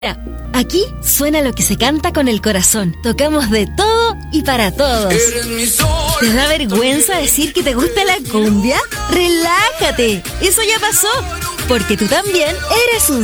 Aquí suena lo que se canta con el corazón. Tocamos de todo y para todos. ¿Te da vergüenza decir que te gusta la cumbia? ¡Relájate! Eso ya pasó, porque tú también eres un